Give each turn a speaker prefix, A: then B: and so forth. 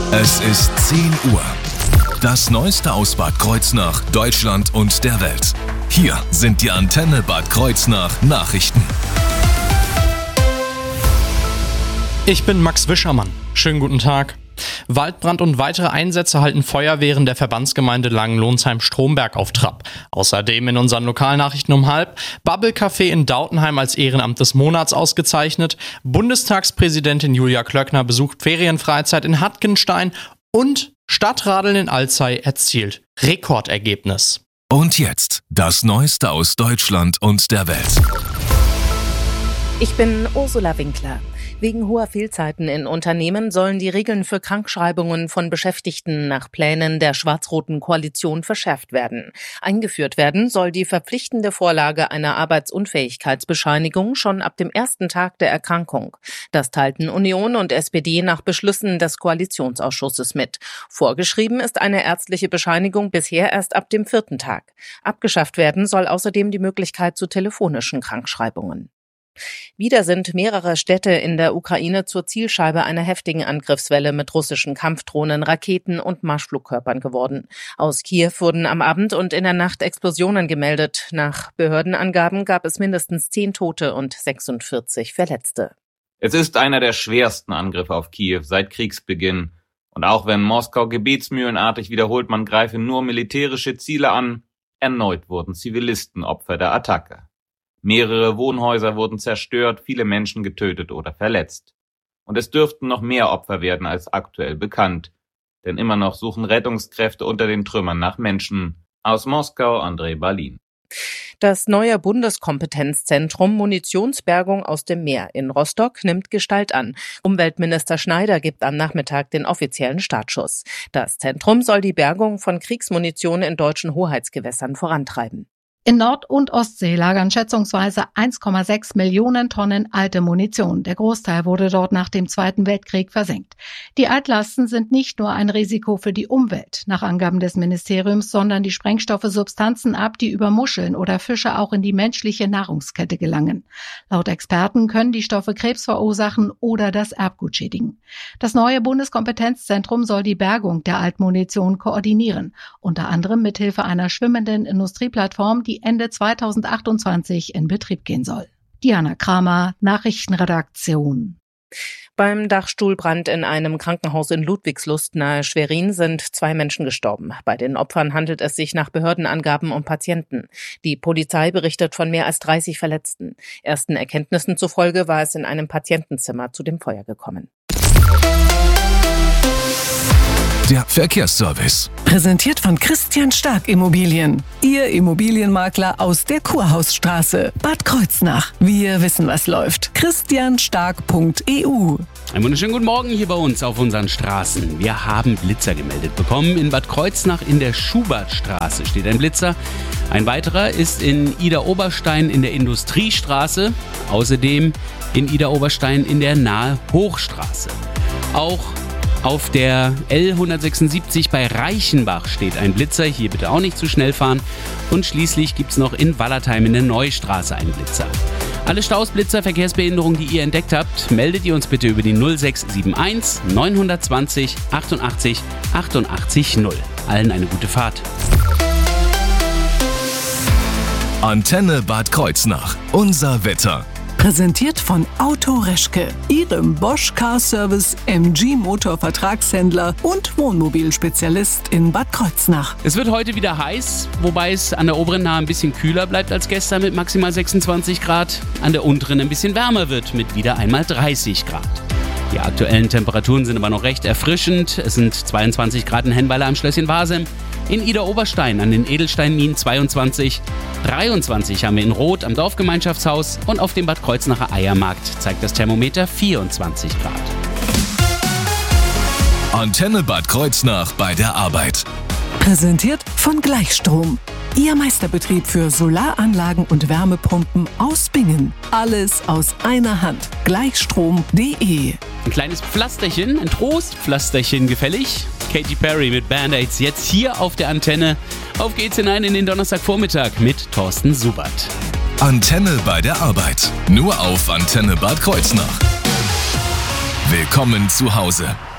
A: Es ist 10 Uhr. Das Neueste aus Bad Kreuznach, Deutschland und der Welt. Hier sind die Antenne Bad Kreuznach Nachrichten.
B: Ich bin Max Wischermann. Schönen guten Tag. Waldbrand und weitere Einsätze halten Feuerwehren der Verbandsgemeinde Langenlonsheim-Stromberg auf Trab. Außerdem in unseren Lokalnachrichten um 12:30 Bubble Café in Dautenheim als Ehrenamt des Monats ausgezeichnet. Bundestagspräsidentin Julia Klöckner besucht Ferienfreizeit in Hattgenstein und Stadtradeln in Alzey erzielt Rekordergebnis.
A: Und jetzt das Neueste aus Deutschland und der Welt.
C: Ich bin Ursula Winkler. Wegen hoher Fehlzeiten in Unternehmen sollen die Regeln für Krankschreibungen von Beschäftigten nach Plänen der schwarz-roten Koalition verschärft werden. Eingeführt werden soll die verpflichtende Vorlage einer Arbeitsunfähigkeitsbescheinigung schon ab dem ersten Tag der Erkrankung. Das teilten Union und SPD nach Beschlüssen des Koalitionsausschusses mit. Vorgeschrieben ist eine ärztliche Bescheinigung bisher erst ab dem 4. Tag. Abgeschafft werden soll außerdem die Möglichkeit zu telefonischen Krankschreibungen. Wieder sind mehrere Städte in der Ukraine zur Zielscheibe einer heftigen Angriffswelle mit russischen Kampfdrohnen, Raketen und Marschflugkörpern geworden. Aus Kiew wurden am Abend und in der Nacht Explosionen gemeldet. Nach Behördenangaben gab es mindestens 10 Tote und 46 Verletzte.
D: Es ist einer der schwersten Angriffe auf Kiew seit Kriegsbeginn. Und auch wenn Moskau gebetsmühlenartig wiederholt, man greife nur militärische Ziele an, erneut wurden Zivilisten Opfer der Attacke. Mehrere Wohnhäuser wurden zerstört, viele Menschen getötet oder verletzt. Und es dürften noch mehr Opfer werden als aktuell bekannt. Denn immer noch suchen Rettungskräfte unter den Trümmern nach Menschen. Aus Moskau, André Balin.
C: Das neue Bundeskompetenzzentrum Munitionsbergung aus dem Meer in Rostock nimmt Gestalt an. Umweltminister Schneider gibt am Nachmittag den offiziellen Startschuss. Das Zentrum soll die Bergung von Kriegsmunition in deutschen Hoheitsgewässern vorantreiben.
E: In Nord- und Ostsee lagern schätzungsweise 1,6 Millionen Tonnen alte Munition. Der Großteil wurde dort nach dem Zweiten Weltkrieg versenkt. Die Altlasten sind nicht nur ein Risiko für die Umwelt, nach Angaben des Ministeriums, sondern die Sprengstoffe Substanzen ab, die über Muscheln oder Fische auch in die menschliche Nahrungskette gelangen. Laut Experten können die Stoffe Krebs verursachen oder das Erbgut schädigen. Das neue Bundeskompetenzzentrum soll die Bergung der Altmunition koordinieren, unter anderem mithilfe einer schwimmenden Industrieplattform, die Ende 2028 in Betrieb gehen soll. Diana Kramer, Nachrichtenredaktion.
C: Beim Dachstuhlbrand in einem Krankenhaus in Ludwigslust nahe Schwerin sind 2 Menschen gestorben. Bei den Opfern handelt es sich nach Behördenangaben um Patienten. Die Polizei berichtet von mehr als 30 Verletzten. Ersten Erkenntnissen zufolge war es in einem Patientenzimmer zu dem Feuer gekommen.
A: Der Verkehrsservice.
F: Präsentiert von Christian Stark Immobilien. Ihr Immobilienmakler aus der Kurhausstraße, Bad Kreuznach. Wir wissen, was läuft. christianstark.eu.
G: Einen wunderschönen guten Morgen hier bei uns auf unseren Straßen. Wir haben Blitzer gemeldet bekommen. In Bad Kreuznach in der Schubertstraße steht ein Blitzer. Ein weiterer ist in Idar-Oberstein in der Industriestraße. Außerdem in Idar-Oberstein in der Nahe Hochstraße. Auch auf der L176 bei Reichenbach steht ein Blitzer. Hier bitte auch nicht zu schnell fahren. Und schließlich gibt es noch in Wallertheim in der Neustraße einen Blitzer. Alle Staus, Blitzer, Verkehrsbehinderungen, die ihr entdeckt habt, meldet ihr uns bitte über die 0671 920 88 88 0. Allen eine gute Fahrt.
A: Antenne Bad Kreuznach. Unser Wetter.
F: Präsentiert von Auto Reschke, Ihrem Bosch Car Service MG Motor Vertragshändler und Wohnmobilspezialist in Bad Kreuznach.
G: Es wird heute wieder heiß, wobei es an der oberen Nahe ein bisschen kühler bleibt als gestern mit maximal 26 Grad. An der unteren ein bisschen wärmer wird mit wieder einmal 30 Grad. Die aktuellen Temperaturen sind aber noch recht erfrischend. Es sind 22 Grad in Hennweiler am Schlösschen Wasem. In Idar-Oberstein an den Edelsteinminen 22, 23 haben wir in Roth am Dorfgemeinschaftshaus und auf dem Bad Kreuznacher Eiermarkt zeigt das Thermometer 24 Grad.
A: Antenne Bad Kreuznach bei der Arbeit.
F: Präsentiert von Gleichstrom. Ihr Meisterbetrieb für Solaranlagen und Wärmepumpen aus Bingen. Alles aus einer Hand. Gleichstrom.de.
G: Ein kleines Pflasterchen, ein Trostpflasterchen gefällig. Katy Perry mit Band-Aids jetzt hier auf der Antenne. Auf geht's hinein in den Donnerstagvormittag mit Thorsten Subert.
A: Antenne bei der Arbeit. Nur auf Antenne Bad Kreuznach. Willkommen zu Hause.